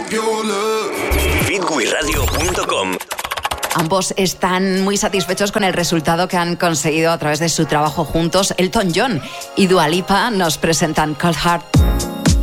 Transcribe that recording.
Fitwiradio.com. Ambos están muy satisfechos con el resultado que han conseguido a través de su trabajo juntos. Elton John y Dua Lipa nos presentan Cold Heart.